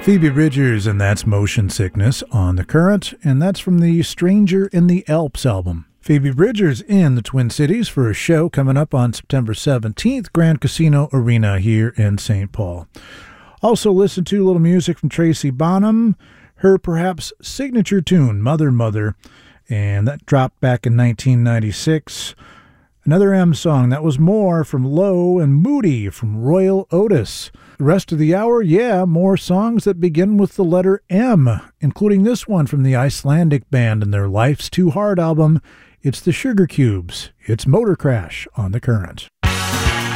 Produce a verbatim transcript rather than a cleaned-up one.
Phoebe Bridgers, and that's Motion Sickness on The Current, and that's from the Stranger in the Alps album. Phoebe Bridgers in the Twin Cities for a show coming up on September seventeenth, Grand Casino Arena here in Saint Paul. Also listen to a little music from Tracy Bonham, her perhaps signature tune, Mother Mother, and that dropped back in nineteen ninety-six. Another M song, that was More from Low and Moody from Royal Otis. The rest of the hour, yeah, more songs that begin with the letter M, including this one from the Icelandic band and their Life's Too Hard album. It's the Sugar Cubes. It's Motor Crash on The Current.